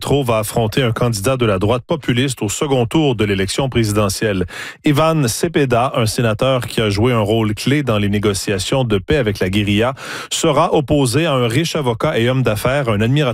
Castro va affronter un candidat de la droite populiste au second tour de l'élection présidentielle. Ivan Cepeda, un sénateur qui a joué un rôle clé dans les négociations de paix avec la guérilla, sera opposé à un riche avocat et homme d'affaires, un admirateur